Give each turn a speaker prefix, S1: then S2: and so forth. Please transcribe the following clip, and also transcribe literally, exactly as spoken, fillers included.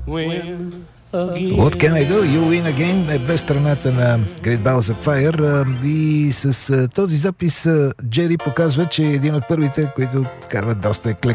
S1: What Can I Do? You Win Again е без страната на Great Balls of Fire. И с този запис Джери показва, че е един от първите, които карват доста еклектично